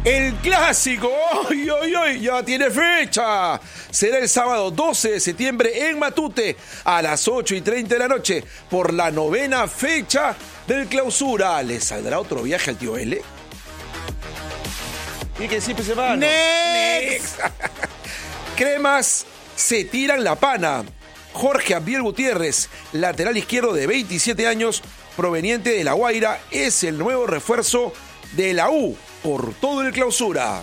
El clásico, ¡ay, ay, ay! Ya tiene fecha. Será el sábado 12 de septiembre en Matute a las 8:30 de la noche por la 9ª fecha del clausura. ¿Le saldrá otro viaje al tío L? Y que siempre se va. ¡Next! Cremas se tiran la pana. Jorge Abdiel Gutiérrez, lateral izquierdo de 27 años, proveniente de La Guaira, es el nuevo refuerzo de la U por todo el clausura.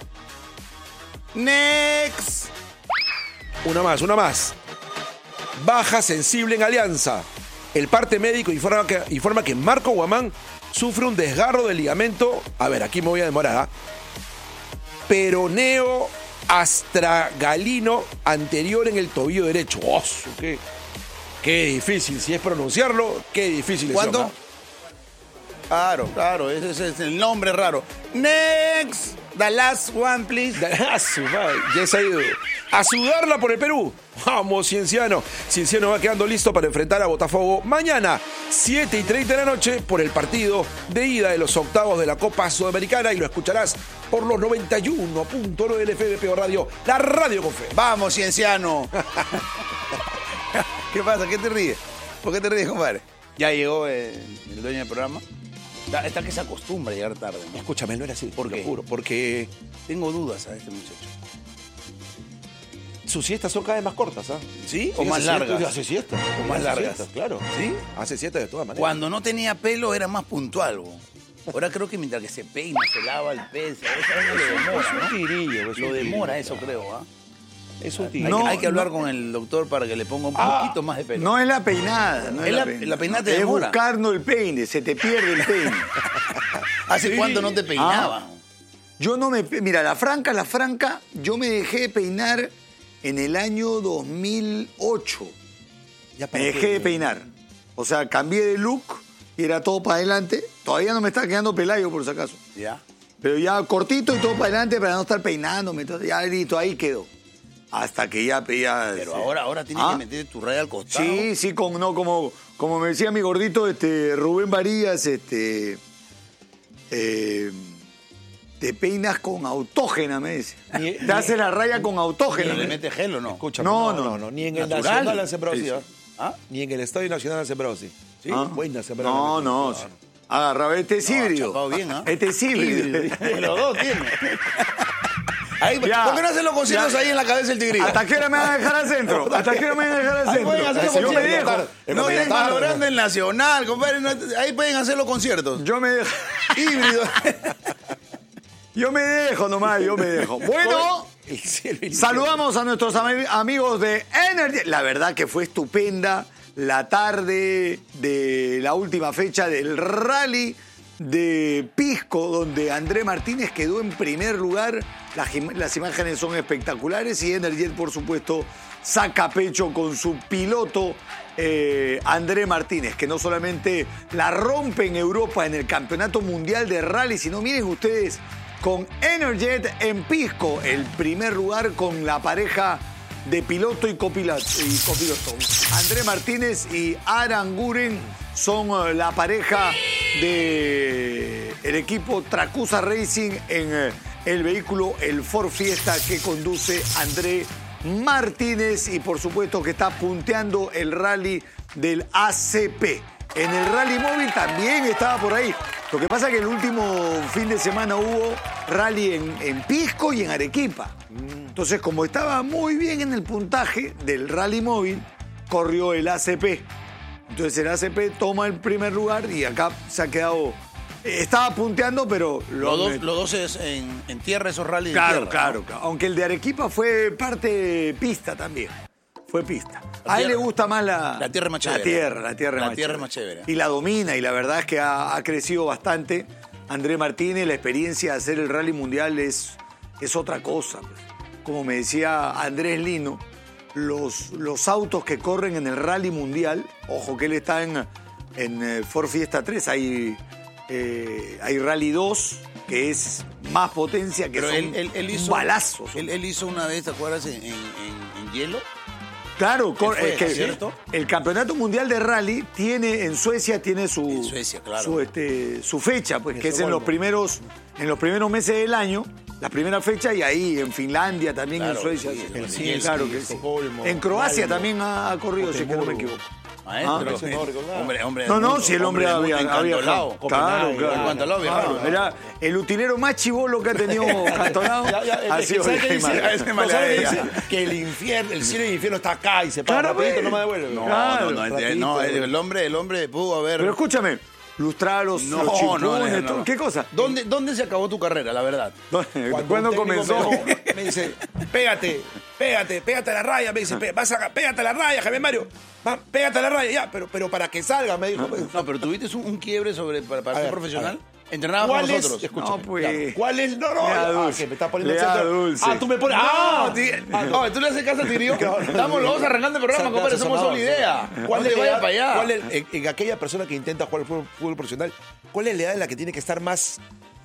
Next. Una más. Baja sensible en Alianza. El parte médico informa que Marco Guamán sufre un desgarro del ligamento. A ver, aquí me voy a demorar. Peroneo astragalino anterior en el tobillo derecho. ¡Oh, qué difícil! Si es pronunciarlo, qué difícil es. ¿Cuánto? Claro, ese es el nombre raro. Next. The last one, please. Ya se ha ido. A sudarla por el Perú. Vamos, Cienciano. Cienciano va quedando listo para enfrentar a Botafogo mañana, 7:30 de la noche, por el partido de ida de los octavos de la Copa Sudamericana. Y lo escucharás por los 91.9 del FBPO Radio, la radio con fe. Vamos, Cienciano. ¿Qué pasa? ¿Qué te ríes? ¿Por qué te ríes, compadre? Ya llegó el dueño del programa. Está que se acostumbra a llegar tarde, ¿no? Escúchame, no era así. ¿Por qué? Lo juro, porque tengo dudas a este muchacho. Sus siestas son cada vez más cortas, ¿ah? ¿Sí? ¿O más largas? Hace siestas. ¿O más largas? Claro. ¿Sí? Hace siestas de todas maneras. Cuando no tenía pelo era más puntual, ¿no? Ahora creo que mientras que se peina, se lava el pelo, eso lo demora, ¿no? Es un tirillo. Lo demora eso, creo, ¿ah? Es un tirillo. Hay que hablar con el doctor para que le ponga un poquito más de pelo. No es la peinada. No es la peinada te demora. Es buscando el peine, se te pierde el peine. ¿Hace cuánto no te peinaba? Yo no me... Mira, la franca, yo me dejé de peinar en el año 2008. Me dejé de peinar. O sea, cambié de look y era todo para adelante. Todavía no me está quedando pelayo, por si acaso. Ya. Pero ya cortito y todo para adelante para no estar peinándome. Ya listo, ahí quedó. Hasta que ya pedía... Pero ahora tienes que meter tu raya al costado. Sí, como me decía mi gordito Rubén Varías, te peinas con autógena, me dice. Te hace la raya con autógena. ¿Le metes gel o no? Escúchame, no. Ni en el Nacional han sembrado así, ¿ah? Ni en el Estadio Nacional han sembrado así. ¿Sí? Buena sembrada. No. Agarra, este es híbrido. Bien, ¿ah? Este es híbrido. Los dos tienen. Ahí, ¿por qué no hacen los conciertos ahí en la cabeza del tigrillo? ¿Hasta qué hora me van a dejar al centro? Ahí pueden hacer los Yo me dejo. No es valorando el Nacional, compadre. Ahí pueden hacer los conciertos. Yo me dejo. Híbrido. Yo me dejo nomás, Bueno, saludamos a nuestros amigos de Energy. La verdad que fue estupenda la tarde de la última fecha del rally de Pisco, donde André Martínez quedó en primer lugar. Las imágenes son espectaculares y Energy, por supuesto, saca pecho con su piloto André Martínez, que no solamente la rompe en Europa en el Campeonato Mundial de Rally, sino miren ustedes, con Energet en Pisco, el primer lugar con la pareja de piloto y copiloto. André Martínez y Aranguren son la pareja del equipo Tracusa Racing en el vehículo, el Ford Fiesta que conduce André Martínez y por supuesto que está punteando el rally del ACP. En el rally móvil también estaba por ahí. Lo que pasa es que el último fin de semana hubo rally en Pisco y en Arequipa. Entonces, como estaba muy bien en el puntaje del rally móvil, corrió el ACP. Entonces el ACP toma el primer lugar y acá se ha quedado... Estaba punteando, pero... Los dos es en tierra, esos rallies claro, de tierra. Claro. Aunque el de Arequipa fue parte pista también. Fue pista. A él le gusta más la tierra más chévere. La tierra más chévere. Y la domina, y la verdad es que ha crecido bastante. André Martínez, la experiencia de hacer el rally mundial es otra cosa. Pues. Como me decía Andrés Lino, los autos que corren en el rally mundial, ojo que él está en Ford Fiesta 3, hay Rally 2, que es más potencia, que pero son él hizo, balazos. Él hizo una vez, ¿te acuerdas? En hielo. Claro, es que ¿cierto? el Campeonato Mundial de Rally tiene en Suecia En Suecia, claro. su fecha, pues que es en los primeros meses del año, la primera fecha, y ahí en Finlandia también, Claro, en Suecia. sí, Sí, Helsinki, claro que sí. Estocolmo, En Croacia Malmo, también ha corrido, si es que no me equivoco. Maestro, ese nórdico, claro. hombre. No, si el hombre del había mundo, viajado. encantolado. Claro, Copenhague, claro. En cuanto al lado, viajado. Era el utilero más chivolo que ha tenido Cantolao. Ha sido ¿Sabes qué dice? Guillermo. ese ¿No sabes qué Malagueña. dice? Que el infierno, el cielo y el infierno está acá y se para Claro, rapidito, pues. no me devuelve. No, el hombre pudo haber... Pero escúchame, lustrar los chipunes, todo. ¿Qué cosa? ¿Dónde se acabó tu carrera, la verdad? ¿Cuándo comenzó? Me dice, pégate a la raya. Me dice, pégate a la raya, Javier Mario. Pégate a la raya, ya, pero para que salga, me dijo. No, pero tuviste un quiebre para ser ver, profesional. ¿Entrenabas con ¿Cuál es? nosotros? Escúchame, No, pues. claro, ¿cuál es? No, Lea Dulce. que me estás poniendo Lea el centro. Dulce. Tú me pones. No, tú le haces caso al tirío. Estamos los dos arrancando el programa, compadre. Somos Sonador, sola idea. ¿Cuál No es te la vayas edad? para allá. ¿Cuál es, en aquella persona que intenta jugar al fútbol profesional, cuál es la edad en la que tiene que estar más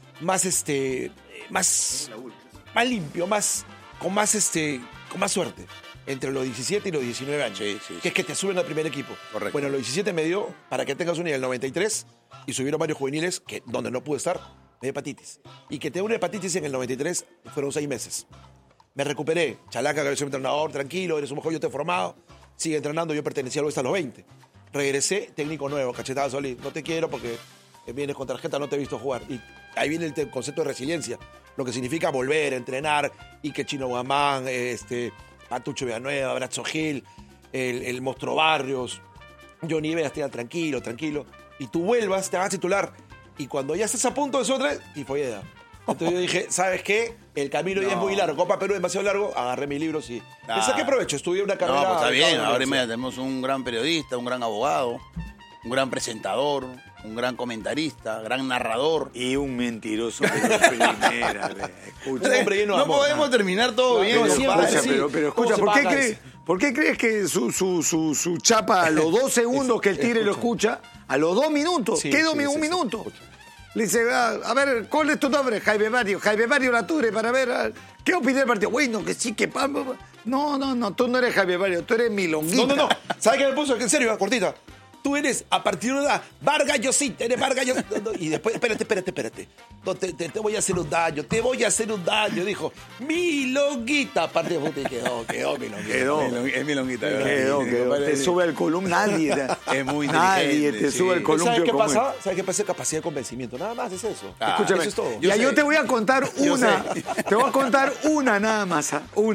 limpio, con más suerte? Entre los 17 y los 19 años. Sí. Que es que te suben al primer equipo. Correcto. Bueno, los 17 me dio, para que tengas un nivel, 93, y subieron varios juveniles, donde no pude estar, me dio hepatitis. Y que te dio una hepatitis en el 93 fueron 6 meses. Me recuperé. Chalaca, que yo soy entrenador, tranquilo, eres un mejor, yo te he formado. Sigue entrenando, yo pertenecía al Oeste a los 20. Regresé, técnico nuevo, cachetada Solís. No te quiero porque vienes con tarjeta, no te he visto jugar. Y ahí viene el concepto de resiliencia, lo que significa volver a entrenar, y que Chino Guamán, Patucho Villanueva, Brazo Gil, el Monstruo Barrios, Johnny Veas, te digan tranquilo. Y tú vuelvas, te hagas titular. Y cuando ya estás a punto de otra, tifoidea. Entonces yo dije, ¿sabes qué? El camino ya es muy largo. Copa Perú es demasiado largo. Agarré mis libros y le saqué provecho. Estudié una carrera. No, pues está bien. Ahora universidad. mira, tenemos un gran periodista, un gran abogado, un gran presentador, un gran comentarista, gran narrador. Y un mentiroso de la primera. Escucha. Un hombre lleno de No amor. podemos terminar todo bien. Pero compadre. siempre, Pero ¿Cómo escucha, se ¿por qué, paga ¿por qué crees que su chapa a los 2 segundos que el tigre lo escucha, a los 2 minutos, Sí, quedó sí, un sí, minuto? escucha. Le dice, a ver, ¿cuál es tu nombre? Jaime Mario Lature, para ver, ¿qué opina del partido? Bueno, que sí, que No, tú no eres Jaime Mario, tú eres Milonguita. No. ¿Sabes qué me puso? En serio, cortita. Tú eres, a partir de una edad, Vargas Llosita, eres Vargas Llosita. Y después, espérate. No, te voy a hacer un daño. Dijo, Milonguita. Aparte, y quedó Milonguita. Es milonguita. Quedó. Te sube el columpio, nadie. Es muy Nadie inteligente, te sí. sube el columpio. ¿Sabes qué como pasa? él. ¿Sabes qué pasa? Capacidad de convencimiento. Nada más es eso. Escúchame, Eso es todo. yo te voy a contar Yo una. sé. Te voy a contar una nada más.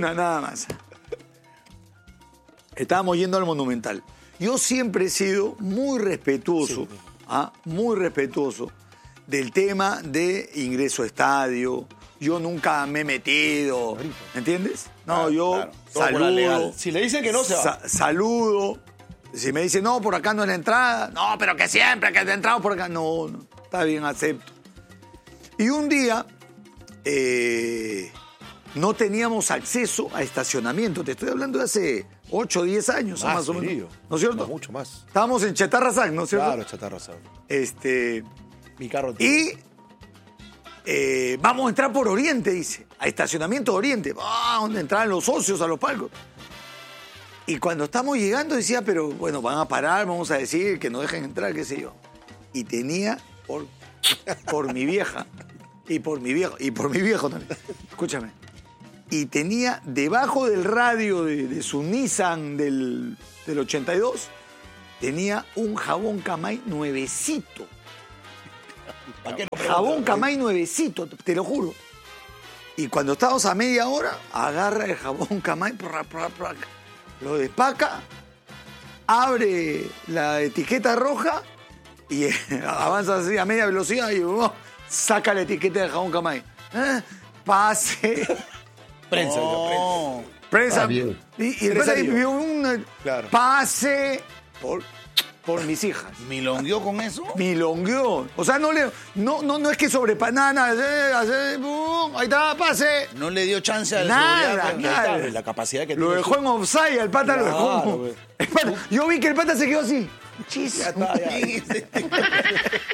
Estábamos yendo al Monumental. Yo siempre he sido muy respetuoso, muy respetuoso del tema de ingreso a estadio. Yo nunca me he metido, ¿me entiendes? No, yo claro. Todo por la saludo. legal. Si le dicen que no, se va. Saludo. Si me dicen, no, por acá no es la entrada. No, pero que siempre que te entrado por acá. No, está bien, acepto. Y un día no teníamos acceso a estacionamiento. Te estoy hablando de hace 8 o 10 años, más o menos. querido. ¿No es cierto? No, mucho más. Estábamos en Chetarrazán, ¿no es cierto? Claro, chatarra, ¿sabes? Mi carro. Y vamos a entrar por Oriente, dice. A estacionamiento de Oriente. Donde entraban los socios a los palcos. Y cuando estamos llegando decía, pero bueno, van a parar, vamos a decir que nos dejen entrar, qué sé yo. Y tenía por mi vieja y por mi viejo también. Escúchame. Y tenía debajo del radio de su Nissan del 82, tenía un jabón Camay nuevecito. Jabón Camay nuevecito, te lo juro. Y cuando estábamos a media hora, agarra el jabón Camay, lo despaca, abre la etiqueta roja y avanza así a media velocidad y saca la etiqueta del jabón Camay. Pase. Prensa. Prensa. bien. Y después ahí vio un Claro. pase por mis hijas. ¿Milongueó con eso? Milongueó. O sea, no es que nada, ahí está, pase. No le dio chance al Nada, seguridad. nada. La capacidad que Lo tiene. dejó en offside, el pata lo dejó. Claro, güey. El pata- yo vi que el pata se quedó así. Chis. Ya está, ya.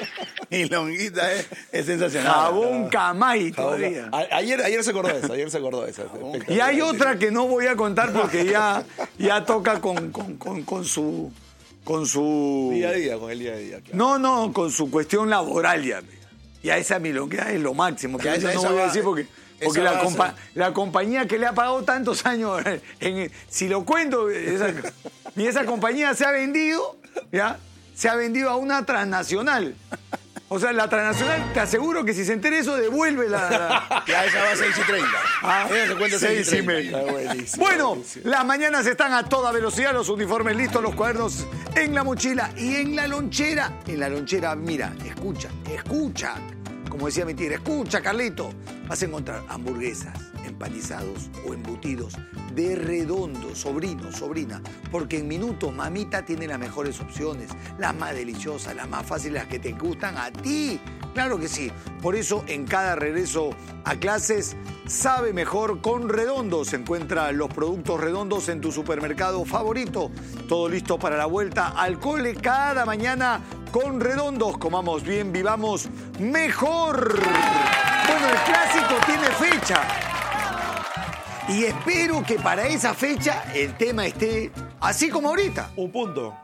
Milonguita es sensacional. Jabón Camay todavía. Ayer se acordó de eso. Y hay otra que no voy a contar porque ya toca con su Día a día, con el día a día. Claro. No, con su cuestión laboral ya. Ya esa milonguera es lo máximo. Que yo no voy a decir porque la compañía que le ha pagado tantos años, si lo cuento, esa compañía se ha vendido, ¿ya? Se ha vendido a una transnacional. O sea, la transnacional, te aseguro que si se entera eso, devuelve la... Ya esa va a 6:30. Ella se cuenta 6:30. Bueno, las mañanas están a toda velocidad, los uniformes listos, los cuadernos en la mochila y en la lonchera. En la lonchera, mira, escucha. Como decía mi tía, escucha, Carlito. Vas a encontrar hamburguesas, empanizados o embutidos de Redondo, sobrina. Porque en Minuto, mamita tiene las mejores opciones, las más deliciosas, las más fáciles, las que te gustan a ti. Claro que sí. Por eso, en cada regreso a clases, sabe mejor con Redondo. Se encuentran los productos Redondos en tu supermercado favorito. Todo listo para la vuelta al cole cada mañana con Redondos. Comamos bien, vivamos mejor. Bueno, el clásico tiene fecha. Y espero que para esa fecha el tema esté así como ahorita. Un punto.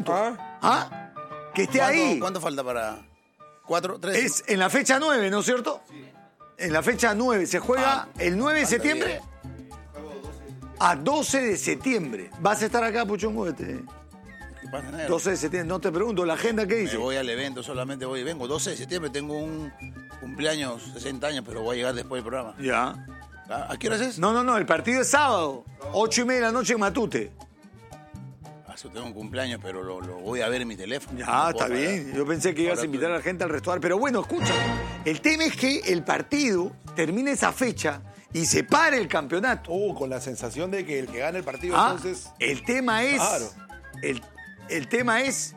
Que esté ahí. ¿Cuánto falta para 4, 3? Es en la fecha 9, ¿no es cierto? Sí. En la fecha 9. ¿Se juega el 9 de septiembre? A 12 de septiembre. ¿Vas a estar acá, Puchongo? 12 de septiembre. No te pregunto, ¿la agenda qué dice? Me voy al evento, solamente voy y vengo. 12 de septiembre tengo un cumpleaños, 60 años, pero voy a llegar después del programa. Ya. ¿A qué hora es? No, el partido es sábado, 8:30 de la noche en Matute. Yo tengo un cumpleaños, pero lo voy a ver en mi teléfono. Ya, está bien. Yo pensé que ibas a invitar a la gente al restaurante. Pero bueno, escucha. El tema es que el partido termina esa fecha y se para el campeonato. Con la sensación de que el que gane el partido entonces... El tema es... Claro. El tema es...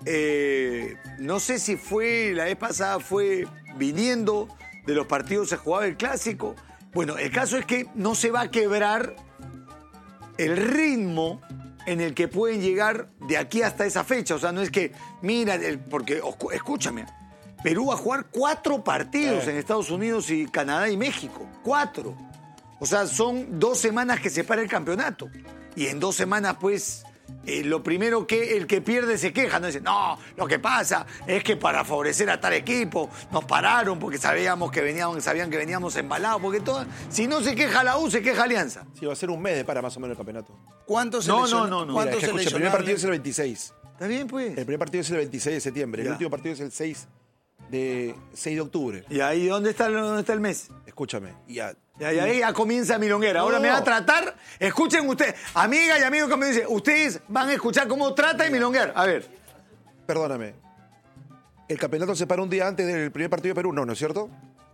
no sé si fue la vez pasada, fue viniendo de los partidos, se jugaba el clásico. Bueno, el caso es que no se va a quebrar el ritmo en el que pueden llegar de aquí hasta esa fecha. O sea, no es que, mira, porque, escúchame, Perú va a jugar 4 partidos en Estados Unidos y Canadá y México. 4. O sea, son 2 semanas que se para el campeonato. Y en 2 semanas, pues... lo primero que el que pierde se queja, no dice, no, lo que pasa es que para favorecer a tal equipo nos pararon porque sabían que veníamos embalados, porque si no se queja la U, se queja Alianza. Sí, va a ser un mes de para más o menos el campeonato. ¿Cuántos No. Mira, escucha, el primer partido es el 26. Está bien, pues. El primer partido es el 26 de septiembre. Ya. El último partido es el 6 de octubre. ¿Y ahí dónde está el mes? Escúchame, Y ahí ya comienza Milonguera. Ahora me va a tratar. Escuchen ustedes, amiga y amigos que me dicen, ustedes van a escuchar cómo trata el Milonguera. A ver. Perdóname. ¿El campeonato se para un día antes del primer partido de Perú? No, ¿no es cierto?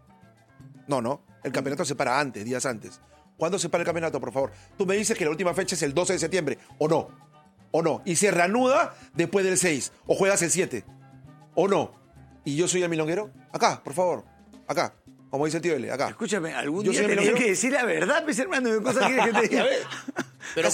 No. El campeonato se para antes, días antes. ¿Cuándo se para el campeonato, por favor? Tú me dices que la última fecha es el 12 de septiembre. ¿O no? Y se reanuda después del 6. ¿O juegas el 7? ¿O no? ¿Y yo soy el milonguero? Acá, por favor. Acá. Como dice el tío L, acá. Escúchame, algún día tenés que decir la verdad, pues, hermano, de cosas que te diga. Pero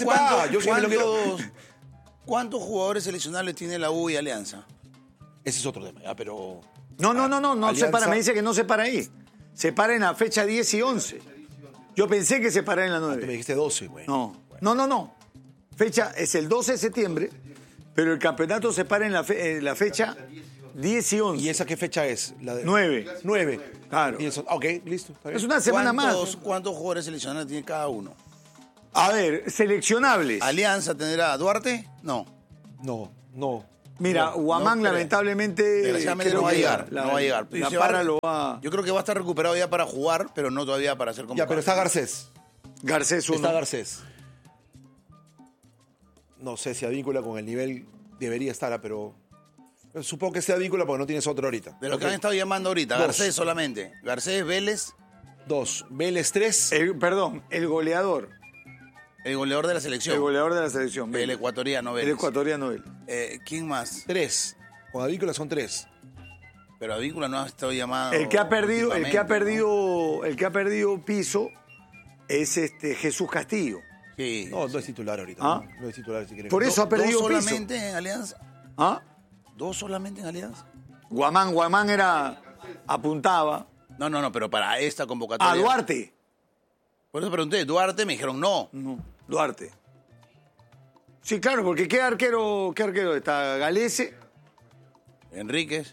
¿cuántos jugadores seleccionables tiene la U y Alianza? Ese es otro tema, ya, pero... No Alianza... se para, me dice que no se para ahí. Se para en la fecha 10 y 11. Yo pensé que se parara en la 9. Tú me dijiste 12, güey. No. Fecha es el 12 de septiembre, pero el campeonato se para en la fecha 10 y 11. ¿Y esa qué fecha es? La de... 9. 9. Claro. Ok, listo. Está bien. Es una semana más. ¿Cuántos jugadores seleccionables tiene cada uno? A ver, seleccionables. ¿Alianza tendrá a Duarte? No. Mira, Huamán lamentablemente... Desgraciadamente no va a llegar. No va a llegar. La Parra lo va... Yo creo que va a estar recuperado ya para jugar, pero no todavía para ser convocado. Ya, pero está Garcés. Garcés uno. Está Garcés. No sé si advíncula con el nivel, debería estar, pero... Supongo que sea advíncula porque no tienes otro ahorita. De lo que han estado llamando ahorita, 2. Garcés solamente. Garcés, Vélez. 2. Vélez 3. El goleador. El goleador de la selección. El goleador de la selección. El ecuatoriano, Vélez. El ecuatoriano, Vélez. ¿Quién más? 3. Con advíncula son 3. Pero advíncula no ha estado llamado. El que ha perdido piso es Jesús Castillo. Sí. No es titular ahorita. ¿Ah? No es titular si quiere. Por eso ha perdido ¿Dos piso. solamente en Alianza? ¿Ah? ¿2 solamente en Alianza? Guamán apuntaba. No, pero para esta convocatoria. A Duarte. Por eso pregunté, Duarte, me dijeron no. No, Duarte. Sí, claro, porque ¿qué arquero está? ¿Galese? Enríquez.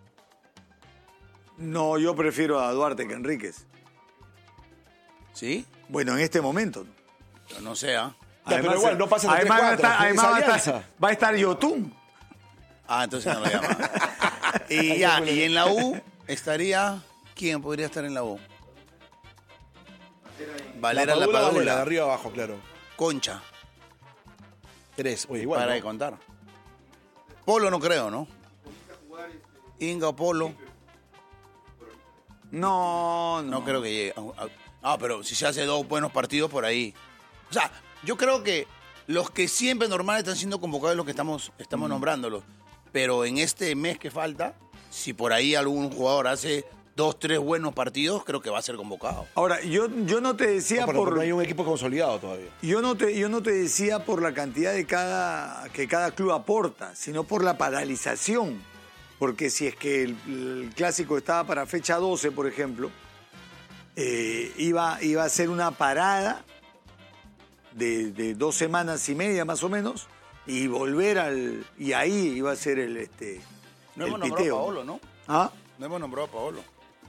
No, yo prefiero a Duarte que a Enríquez. ¿Sí? Bueno, en este momento. Yo no sé, ¿ah? Pero igual, no pasa de 3-4. Además va a estar Yotun. Ah, entonces no lo llaman. Y en la U estaría... ¿Quién podría estar en la U? Valera La Padula. De arriba abajo, claro. Concha. 3, oye, igual. Para ¿no? de contar. Polo no creo, ¿no? Inga o Polo. No creo que llegue. Pero si se hace 2 buenos partidos por ahí. O sea, yo creo que los que siempre normal están siendo convocados los que estamos nombrándolos. Pero en este mes que falta, si por ahí algún jugador hace 2, 3 buenos partidos, creo que va a ser convocado. Ahora, yo no te decía no hay un equipo consolidado todavía. Yo no te decía por la cantidad que cada club aporta, sino por la paralización. Porque si es que el clásico estaba para fecha 12, por ejemplo, iba a ser una parada de 2 semanas y media más o menos, y volver y ahí iba a ser el No hemos piteo. nombrado a Paolo, ¿no? ¿Ah? No hemos nombrado a Paolo.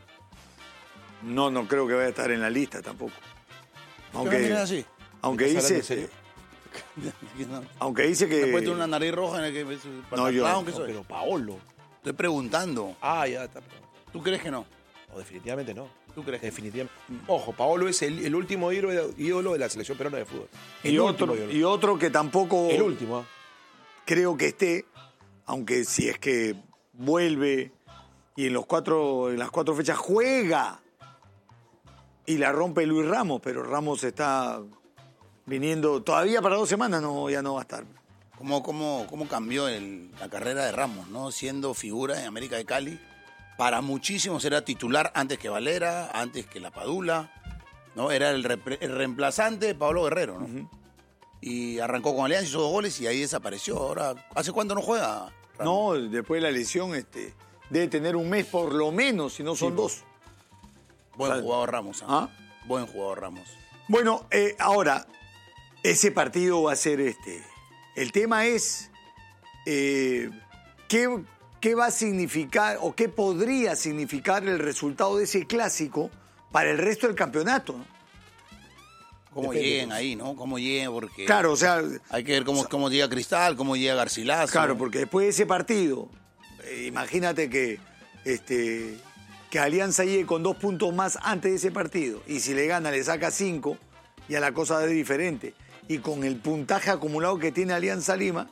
No creo que vaya a estar en la lista tampoco. Así. Aunque dice... Aunque dice que... Después de una nariz roja en el que... Pero Paolo. Estoy preguntando. Ah, ya está. ¿Tú crees que no? No, definitivamente no. ¿Tú crees? Definitivamente. Ojo, Paolo es el último ídolo de la selección peruana de fútbol. Y otro que tampoco... El último. Creo que esté, aunque si es que vuelve y en las 4 fechas juega y la rompe Luis Ramos, pero Ramos está viniendo todavía para 2 semanas, ya no va a estar. ¿Cómo cambió la carrera de Ramos, ¿no? Siendo figura en América de Cali. Para muchísimos era titular antes que Valera, antes que La Padula, ¿no? Era el reemplazante de Pablo Guerrero, ¿no? Uh-huh. Y arrancó con Alianza, hizo 2 goles y ahí desapareció. Ahora, ¿hace cuánto no juega, Ramos? No, después de la lesión debe tener un mes por lo menos, si no son 2. Buen jugador Ramos. ¿Ah? Buen jugador Ramos. Bueno, ahora, ese partido va a ser El tema es qué va a significar o qué podría significar el resultado de ese clásico para el resto del campeonato, ¿no? Cómo lleguen ahí, ¿no? Cómo lleguen, porque... Claro, o sea... Hay que ver cómo llega Cristal, cómo llega Garcilaso. Claro, porque después de ese partido, imagínate que Alianza llegue con 2 puntos más antes de ese partido, y si le gana le saca 5, ya la cosa es diferente. Y con el puntaje acumulado que tiene Alianza Lima,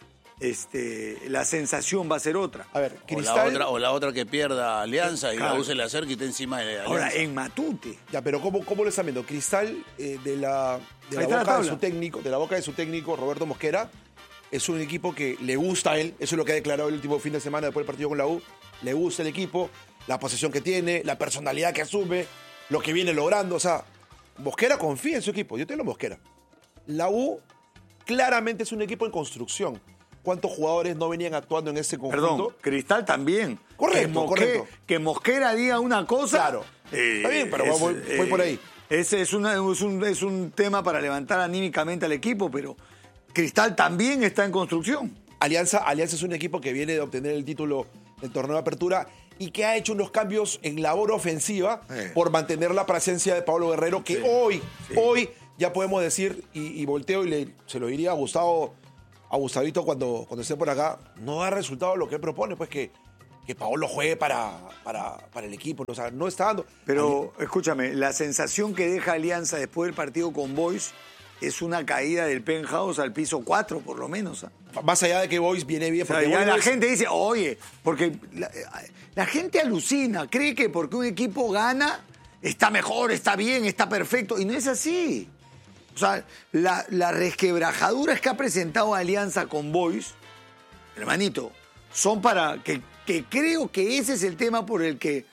la sensación va a ser otra. A ver, Cristal... O la otra que pierda Alianza y la U se le acerca y está encima de Alianza. Ahora, en Matute. Ya, pero ¿cómo lo están viendo? Cristal, de la boca de su técnico, Roberto Mosquera, es un equipo que le gusta a él. Eso es lo que ha declarado el último fin de semana después del partido con la U. Le gusta el equipo, la posesión que tiene, la personalidad que asume, lo que viene logrando. O sea, Mosquera confía en su equipo. Yo tengo Mosquera. La U claramente es un equipo en construcción. ¿Cuántos jugadores no venían actuando en ese conjunto? Perdón, Cristal también. Correcto. Que Mosquera diga una cosa. Claro. Está bien, pero voy por ahí. Ese es un tema para levantar anímicamente al equipo, pero Cristal también está en construcción. Alianza es un equipo que viene de obtener el título del torneo de apertura y que ha hecho unos cambios en labor ofensiva por mantener la presencia de Pablo Guerrero, que hoy ya podemos decir, y volteo y se lo diría a Gustavito cuando esté por acá, no da resultado lo que él propone, pues que Paolo juegue para el equipo, o sea, no está dando. Pero escúchame, la sensación que deja Alianza después del partido con Boys es una caída del penthouse al piso 4, por lo menos. ¿Eh? Más allá de que Boys viene bien. Porque ya la gente dice, oye, porque la gente alucina, cree que porque un equipo gana, está mejor, está bien, está perfecto, y no es así. O sea, las resquebrajaduras que ha presentado Alianza con Boys, hermanito, son para que creo que ese es el tema por el que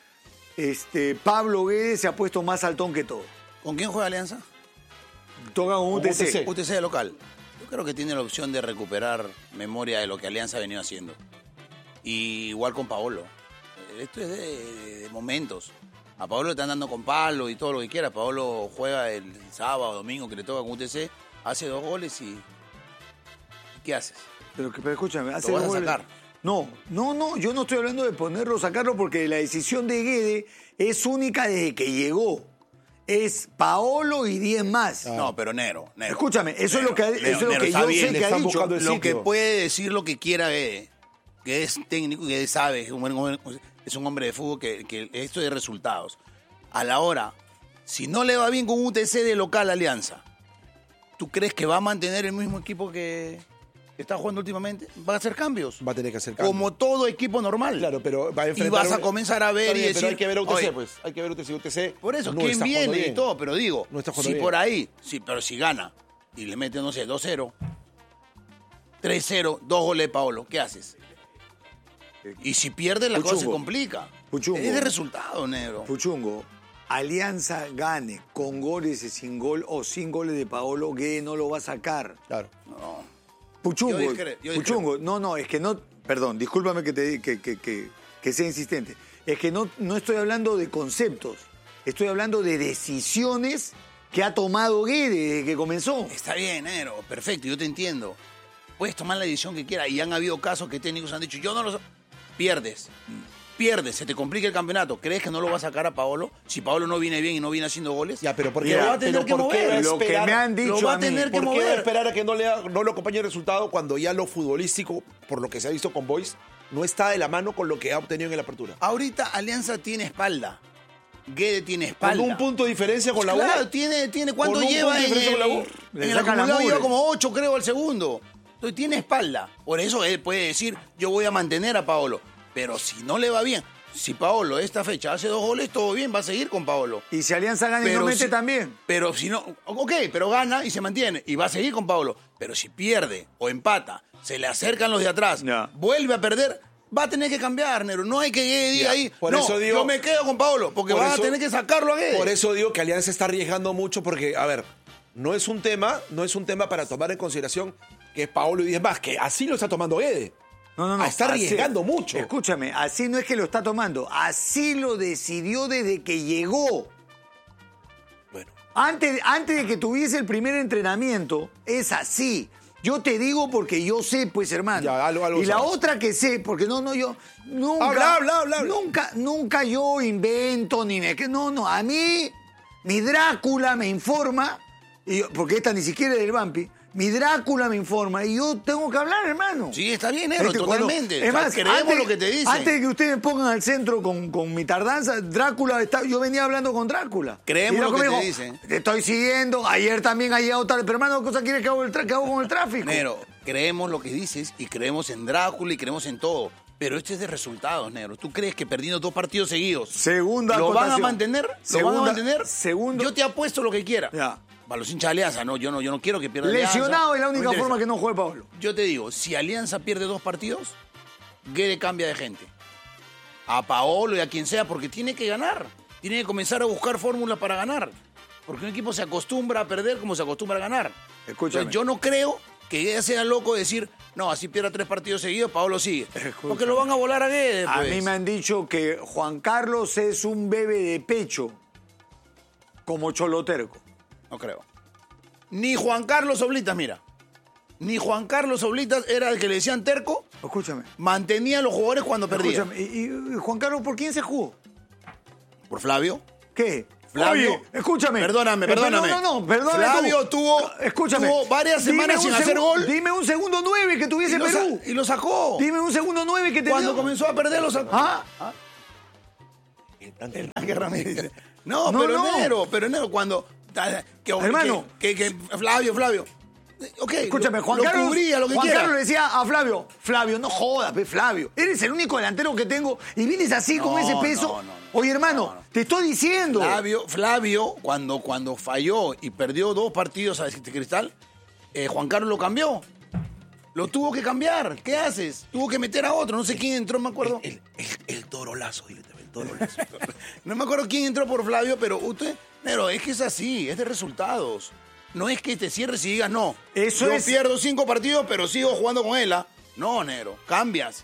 Pablo Guedes se ha puesto más saltón que todo. ¿Con quién juega Alianza? Toca con UTC. UTC de local. Yo creo que tiene la opción de recuperar memoria de lo que Alianza ha venido haciendo. Y igual con Paolo. Esto es de momentos. A Paolo le están dando con palo y todo lo que quiera. Paolo juega el sábado o domingo que le toca con UTC, hace 2 goles y... ¿Qué haces? Pero escúchame, hace ¿Lo vas 2 a goles. sacar? No, yo no estoy hablando de ponerlo o sacarlo porque la decisión de Guede es única desde que llegó. Es Paolo y 10 más. No, pero Nero. Escúchame, eso es lo que Nero, yo está bien, sé le que ha están dicho. buscando el Lo sitio. que puede decir lo que quiera Guede, que es técnico, que sabe, es un hombre de fútbol que esto es de resultados. A la hora, si no le va bien con UTC de local Alianza, ¿tú crees que va a mantener el mismo equipo que está jugando últimamente? ¿Va a hacer cambios? Va a tener que hacer cambios. Como todo equipo normal. Claro, pero va a Y enfrentar... vas a comenzar a ver Está bien, y decir... pero hay que ver a UTC, oye, pues. Hay que ver a UTC. por eso, no ¿quién está jugando viene y bien. todo? Pero digo, No está jugando si bien. por ahí, sí, pero si gana y le mete, no sé, 2-0, 3-0, 2 goles de Paolo, ¿qué haces? Y si pierde, la cosa se Puchungo. complica. Puchungo. Es de resultado, negro. Puchungo, Alianza gane con goles y sin gol o sin goles de Paolo, Guede no lo va a sacar. Claro. No. Puchungo, Yo discrepo. Puchungo, no, es que no, perdón, discúlpame que sea insistente. Es que no estoy hablando de conceptos, estoy hablando de decisiones que ha tomado Guede desde que comenzó. Está bien, negro, perfecto, yo te entiendo. Puedes tomar la decisión que quieras y han habido casos que técnicos han dicho, yo no lo... Pierdes, se te complica el campeonato. ¿Crees que no lo va a sacar a Paolo? Si Paolo no viene bien y no viene haciendo goles. Ya, pero ¿por qué Mira, va a tener que mover? Lo que me han dicho Lo va a a mí, tener que ¿Por qué va a mover. esperar a que no lo acompañe el resultado cuando ya lo futbolístico, por lo que se ha visto con Boys, no está de la mano con lo que ha obtenido en la apertura? Ahorita Alianza tiene espalda. Guede tiene espalda. Con un punto de diferencia con la U. Claro, tiene ¿cuánto Con un lleva punto de en diferencia con la U. el, Le en el sacan la acumulado? mugre. Lleva como 8, creo, al segundo. Entonces tiene espalda. Por eso él puede decir, yo voy a mantener a Paolo. Pero si no le va bien, si Paolo esta fecha hace 2 goles, todo bien, va a seguir con Paolo. Y si Alianza gana y no mete también. Pero si no, ok, pero gana y se mantiene y va a seguir con Paolo. Pero si pierde o empata, se le acercan los de atrás, Ya. vuelve a perder, va a tener que cambiar, Nero. No hay que diga ahí, Por no, eso digo- yo me quedo con Paolo, porque Por van a eso- tener que sacarlo a Guede. Por eso digo que Alianza está arriesgando mucho porque, a ver, no es un tema para tomar en consideración que es Paolo y 10 más, que así lo está tomando Guede. No. Está arriesgando mucho. Escúchame, así no es que lo está tomando, así lo decidió desde que llegó. Bueno, Antes de que tuviese el primer entrenamiento, es así. Yo te digo porque yo sé, pues, hermano. Ya, algo y la sabes. otra que sé, porque yo nunca... Habla. Nunca yo invento ni me... No, a mí, mi Drácula me informa, porque esta ni siquiera es del Vampi, mi Drácula me informa y yo tengo que hablar, hermano. Sí, está bien, Nero, Este, totalmente. cuando- es más, creemos antes- lo que te dicen. Antes de que ustedes me pongan al centro con mi tardanza, yo venía hablando con Drácula. Creemos Y lo que Drácula te me dijo, dicen. Te estoy siguiendo, ayer también ha llegado tarde, pero hermano, ¿qué cosa quieres que hago con el tráfico? Nero, creemos lo que dices y creemos en Drácula y creemos en todo. Pero esto es de resultados, Nero. ¿Tú crees que perdiendo 2 partidos seguidos Segunda lo van a acotación. mantener? Segundo. Yo te apuesto lo que quiera. Ya. Para los hinchas de Alianza, no, yo no quiero que pierda Alianza. Lesionado es la No me única interesa. forma que no juegue Pablo. Yo te digo, si Alianza pierde 2 partidos, Guede cambia de gente. A Paolo y a quien sea, porque tiene que ganar. Tiene que comenzar a buscar fórmulas para ganar. Porque un equipo se acostumbra a perder como se acostumbra a ganar. Escúchame. Entonces, yo no creo que Guede sea loco de decir, no, así pierda 3 partidos seguidos, Paolo sigue. Porque lo van a volar a Guede. A pues. mí me han dicho que Juan Carlos es un bebé de pecho, como Choloterco. No creo. Ni Juan Carlos Oblitas, mira. Ni Juan Carlos Oblitas era el que le decían terco, Escúchame. mantenía a los jugadores cuando perdía. Escúchame. ¿Y Juan Carlos por quién se jugó? Por Flavio. ¿Qué? Flavio. Oye, escúchame. Perdóname. No, perdóname. Flavio tú. tuvo varias semanas sin hacer gol. Dime un segundo 9 que tuviese Perú. Y lo sacó. Dime un segundo 9 que te Cuando comenzó a perder, lo sacó. ¿Ah? El tanque Ramírez. No, No, pero no. Enero, cuando... Hermano. Que Flavio. Ok, Escúchame, Juan lo Carlos. cubría, lo que Juan quiera. Carlos le decía a Flavio, no jodas, Flavio. Eres el único delantero que tengo y vienes así con No, ese peso. no. Oye, hermano, No. te estoy diciendo. Flavio cuando falló y perdió 2 partidos a Cristal, Juan Carlos lo cambió. Lo tuvo que cambiar. ¿Qué haces? Tuvo que meter a otro. No sé quién entró, no me acuerdo. el torolazo, el torolazo. No me acuerdo quién entró por Flavio, pero usted... Pero es que es así, es de resultados. No es que te cierres y digas, no, Eso yo es- pierdo 5 partidos, pero sigo jugando con él. ¿Ah? No, Nero, cambias.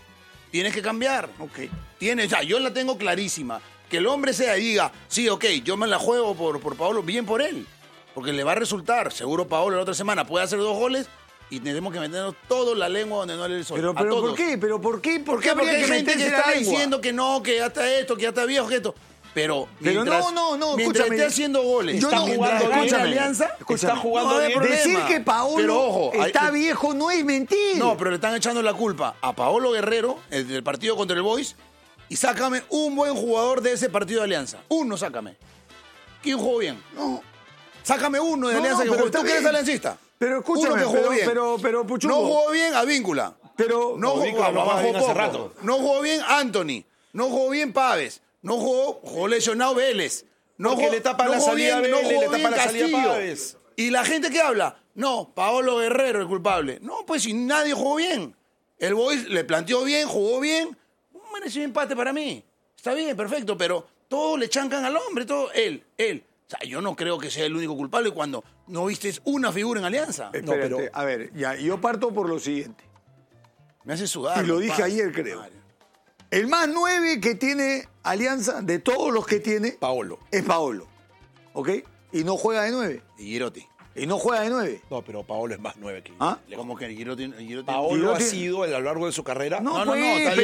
tienes que cambiar. Ok. Yo la tengo clarísima. Que el hombre sea y diga, sí, ok, yo me la juego por Paolo, bien por él. Porque le va a resultar. Seguro Paolo la otra semana puede hacer 2 goles y tenemos que meternos todo la lengua donde no le el sol. Pero ¿por qué? ¿Por qué? Porque hay gente que está diciendo que no, que ya está esto, que ya está viejo, que esto. Pero mientras esté haciendo goles, está jugando bien Alianza, está jugando bien. Decir que Paolo pero, ojo, está viejo no es mentir. No, pero le están echando la culpa a Paolo Guerrero, el del partido contra el Boys, y sácame un buen jugador de ese partido de Alianza. Uno, sácame. ¿Quién jugó bien? No. Sácame uno de Alianza que jugó. ¿Tú que eres aliancista? Pero escúchame, uno que jugó bien. pero Puchungo. No jugó bien a Víncula. Pero no jugó bien hace rato. No jugó bien Anthony. No jugó bien Paves. No jugó lesionado Vélez. Porque le tapan la salida a Vélez, le tapan la salida a Paves. Y la gente que habla, no, Paolo Guerrero el culpable. No, pues si nadie jugó bien. El Boys le planteó bien, jugó bien. Un merecido empate para mí. Está bien, perfecto, pero todos le chancan al hombre, todo él. O sea, yo no creo que sea el único culpable cuando no vistes una figura en Alianza. Espérate, no, pero a ver, ya, yo parto por lo siguiente. Me hace sudar. Y lo dije ayer, creo. El más 9 que tiene Alianza, de todos los que tiene, es Paolo. ¿Ok? Y no juega de 9. Y Girotti. Y no juega de 9. No, pero Paolo es más 9 que ¿Ah? ¿Cómo que Girotti? Paolo ha sido a lo largo de su carrera. No, yo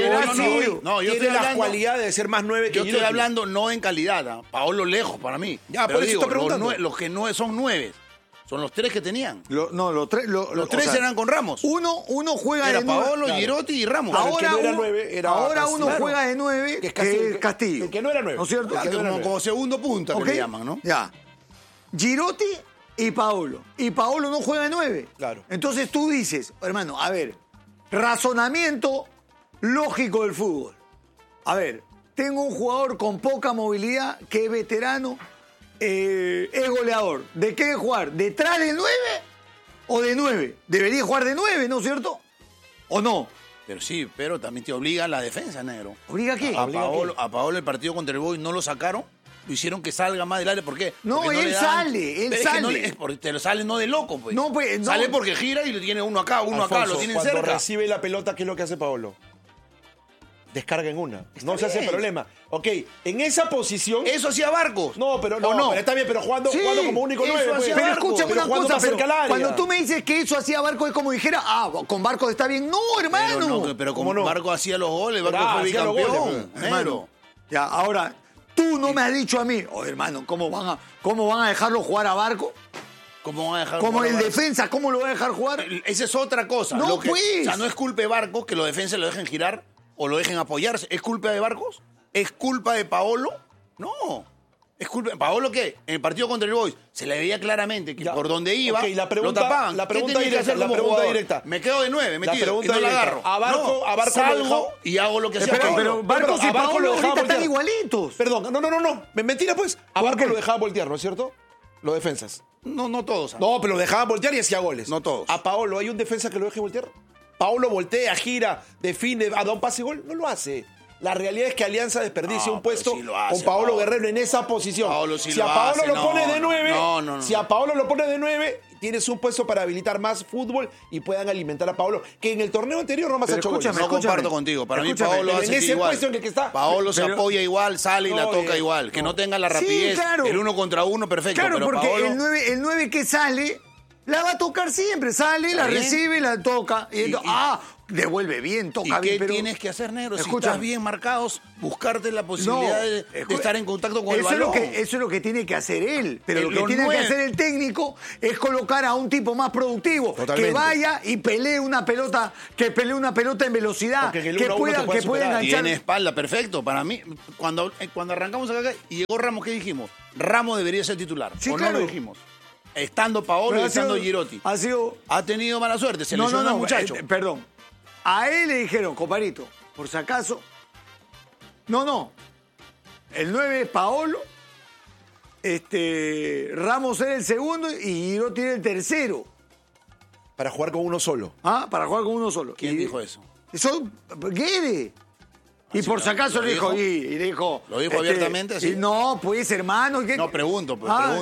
tiene las cualidades de ser más 9 que yo Girotti. estoy hablando no en calidad. Paolo lejos para mí. Ya, pero por eso estoy preguntando. Los que no son 9. Son los 3 que tenían. Los 3 eran con Ramos. Uno juega era de 9. Paolo, Girotti y Ramos. Ahora, el que no era 9 era ahora Castillo. uno juega de 9, que es Castillo. El que no era 9. ¿No es cierto? Como segundo punta que le llaman, ¿no? Ya. Girotti y Paolo. Y Paolo no juega de 9. Claro. Entonces tú dices, hermano, a ver, razonamiento lógico del fútbol. A ver, tengo un jugador con poca movilidad que es veterano, es goleador. ¿De qué jugar? ¿Detrás del 9 o de 9? Debería jugar de 9, ¿no es cierto? ¿O no? Pero sí, pero también te obliga la defensa, negro. ¿Obliga a qué? A Paolo el partido contra el Boys no lo sacaron. Lo hicieron que salga más del área. ¿Por qué? No, porque él sale. porque te lo sale no de loco, pues. No, pues. No. Sale porque gira y lo tiene uno acá, uno Alfonso, acá, lo tienen cuando cerca. Recibe la pelota, ¿qué es lo que hace Paolo? Descarga en una. No se hace problema. Ok, en esa posición. Eso hacía Barcos. No, pero no. Pero está bien, pero jugando como único 9. Hacía pero Barcos, escúchame pero una cosa, pero área. cuando tú me dices que eso hacía Barcos es como dijera, con Barcos está bien. No, hermano. Pero como Barcos hacía los goles, Barcos fue bicampeón. Hermano. Ya, ahora, tú no me has dicho a mí, hermano, ¿cómo van a dejarlo jugar a Barco? ¿Cómo van a dejar como jugar el a Barcos? defensa, ¿cómo lo va a dejar jugar? Esa es otra cosa. No, pues. O sea, no es culpa de Barcos que los defensas lo dejen girar o lo dejen apoyarse. ¿Es culpa de Barcos? ¿Es culpa de Paolo? No. ¿Es culpa de Paolo qué? En el partido contra el Boys se le veía claramente que por donde iba lo tapaban. La pregunta directa. Me quedo de 9 metido y no la agarro. A Barco salgo y hago lo que sea. Pero Barcos y Paolo ahorita están igualitos. Perdón, no. Mentira, pues. A Barco lo dejaban voltear, ¿no es cierto? Los defensas. No todos. No, pero lo dejaban voltear y hacía goles. No todos. A Paolo, ¿hay un defensa que lo deje voltear? Paolo voltea, gira, define, da un pase y gol. No lo hace. La realidad es que Alianza desperdicia un puesto sí hace, con Paolo Guerrero en esa posición. Si a Paolo lo pone de 9, si a Paolo lo pone de 9, tienes un puesto para habilitar más fútbol y puedan alimentar a Paolo, que en el torneo anterior no más ha hecho goles. No comparto contigo. Para mí Paolo hace en ese igual. puesto en el que está. Paolo se apoya igual, sale y la toca igual. Que no tenga la rapidez. Sí, claro. El 1 contra 1, perfecto. Claro, pero porque Paolo, el 9 que sale la va a tocar siempre. Sale, la recibe, la toca. Y devuelve bien, toca ¿y bien. qué pero tienes que hacer, negro? Escúchame. Si estás bien marcados, buscarte la posibilidad de estar en contacto con el balón. Eso es lo que tiene que hacer él. Pero lo que los tiene que 9. hacer el técnico es colocar a un tipo más productivo. Totalmente. Que vaya y pelee una pelota en velocidad. Porque el Que 1 a 1 pueda, te puede que pueda superar. enganchar. Tiene espalda, perfecto. Para mí, cuando arrancamos acá y llegó Ramos, ¿qué dijimos? Ramos debería ser titular. Sí, ¿O claro. no lo dijimos? Estando Paolo Pero y estando Girotti. Ha tenido mala suerte, se lesionó el muchacho. Perdón. A él le dijeron, comparito, por si acaso. No. El 9 es Paolo. Ramos era el segundo y Girotti era el tercero. Para jugar con uno solo. Para jugar con uno solo. ¿Quién dijo eso? Eso, Guede. Y por si acaso le dijo, y dijo. ¿Lo dijo abiertamente así? No, pues, hermano. No, pregunto.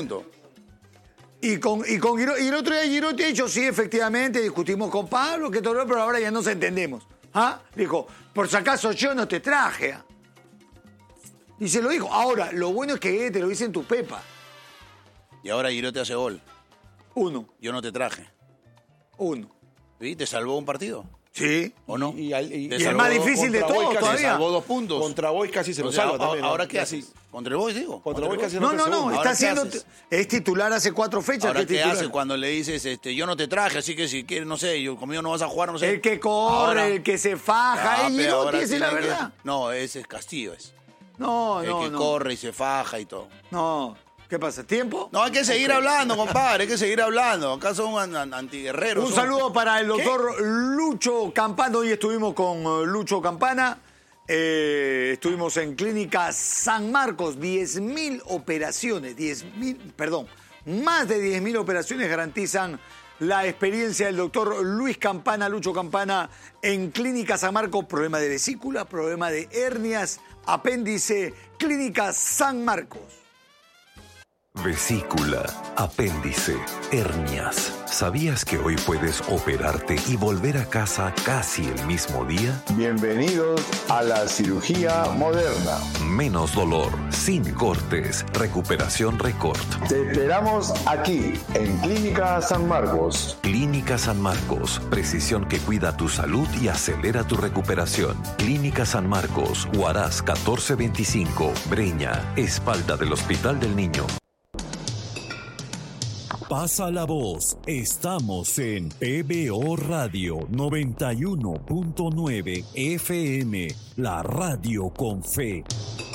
Y el otro día Girotti ha dicho, sí, efectivamente, discutimos con Pablo, que todo, pero ahora ya nos entendemos. ¿Ah? Dijo, por si acaso yo no te traje. Y se lo dijo. Ahora, lo bueno es que te lo dice en tu pepa. Y ahora Giroud te hace gol. 1. Yo no te traje. 1. ¿Sí? ¿Te salvó un partido? Sí. ¿O no? Y el más difícil de todos todavía. Te salvó 2 puntos. Contra Boys casi se lo sea, salva también. ¿Ahora qué haces? ¿Contra el Boys, digo? Contra Boys casi No, segundo. está haciendo... Es titular hace 4 fechas. ¿Ahora qué titular. hace cuando le dices, yo no te traje, así que si quieres, no sé, conmigo no vas a jugar, no sé? El que corre, ahora, el que se faja. Y no dice la verdad. No, ese es Castillo. No. El que corre y se faja y todo. No. ¿Qué pasa? ¿Tiempo? No, hay que seguir hablando, compadre. Hay que seguir hablando. Acá son antiguerreros. Un saludo para el doctor Lucho Campana. Hoy estuvimos con Lucho Campana. Estuvimos en Clínica San Marcos. 10.000 operaciones. Más de 10.000 operaciones garantizan la experiencia del doctor Luis Campana, Lucho Campana, en Clínica San Marcos. Problema de vesícula, problema de hernias, apéndice. Clínica San Marcos. Vesícula, apéndice, hernias. ¿Sabías que hoy puedes operarte y volver a casa casi el mismo día? Bienvenidos a la cirugía moderna. Menos dolor, sin cortes, recuperación récord. Te esperamos aquí, en Clínica San Marcos. Clínica San Marcos, precisión que cuida tu salud y acelera tu recuperación. Clínica San Marcos, Huaraz 1425, Breña, espalda del Hospital del Niño. Pasa la voz. Estamos en PBO Radio 91.9 FM, la radio con fe.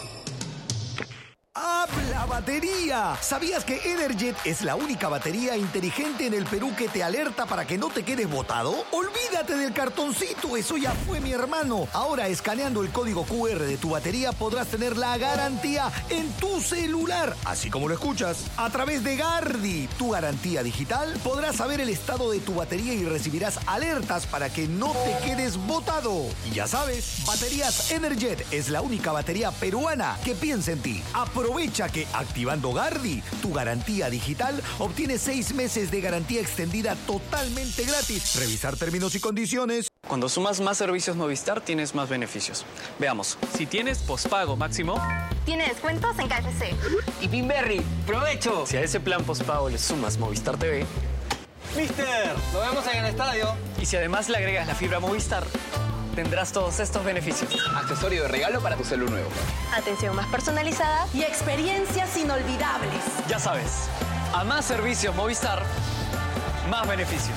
¡Habla batería! ¿Sabías que Energet es la única batería inteligente en el Perú que te alerta para que no te quedes botado? Olvídate del cartoncito, eso ya fue, mi hermano. Ahora, escaneando el código QR de tu batería, podrás tener la garantía en tu celular, así como lo escuchas. A través de Gardi, tu garantía digital, podrás saber el estado de tu batería y recibirás alertas para que no te quedes botado. Y ya sabes, Baterías Energet es la única batería peruana que piensa en ti. Aprovecha que activando Gardi, tu garantía digital, obtienes 6 meses de garantía extendida totalmente gratis. Revisar términos y condiciones. Cuando sumas más servicios Movistar, tienes más beneficios. Veamos. Si tienes pospago máximo, tiene descuentos en KFC. Y Pinberry, ¡provecho! Si a ese plan pospago le sumas Movistar TV, ¡Mister! ¡Nos vemos en el estadio! Y si además le agregas la fibra Movistar, tendrás todos estos beneficios. Accesorio de regalo para tu celu nuevo. Atención más personalizada y experiencias inolvidables. Ya sabes, a más servicios Movistar, más beneficios.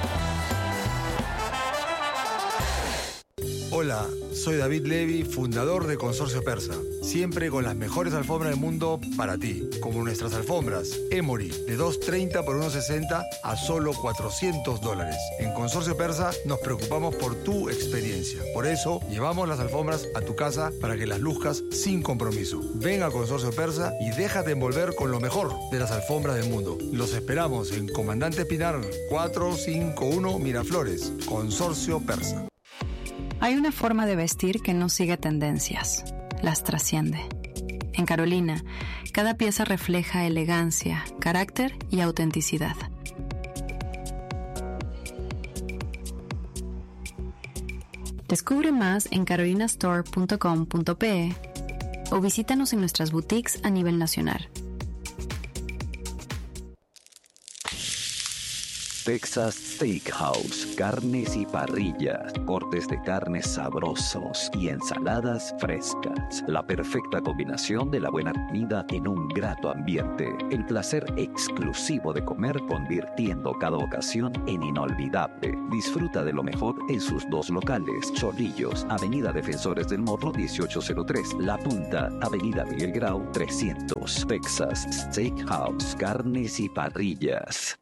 Hola, soy David Levy, fundador de Consorcio Persa. Siempre con las mejores alfombras del mundo para ti. Como nuestras alfombras Emory, de $230 por $160 a solo $400. En Consorcio Persa nos preocupamos por tu experiencia. Por eso, llevamos las alfombras a tu casa para que las luzcas sin compromiso. Ven a Consorcio Persa y déjate envolver con lo mejor de las alfombras del mundo. Los esperamos en Comandante Pinar 451 Miraflores. Consorcio Persa. Hay una forma de vestir que no sigue tendencias, las trasciende. En Carolina, cada pieza refleja elegancia, carácter y autenticidad. Descubre más en carolinastore.com.pe o visítanos en nuestras boutiques a nivel nacional. Texas Steakhouse, carnes y parrillas, cortes de carnes sabrosos y ensaladas frescas. La perfecta combinación de la buena comida en un grato ambiente. El placer exclusivo de comer, convirtiendo cada ocasión en inolvidable. Disfruta de lo mejor en sus 2 locales. Chorrillos, Avenida Defensores del Morro 1803. La Punta, Avenida Miguel Grau 300. Texas Steakhouse, carnes y parrillas.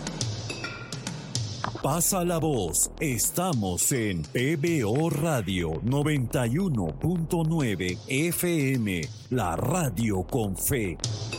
Pasa la voz. Estamos en PBO Radio 91.9 FM, la radio con fe.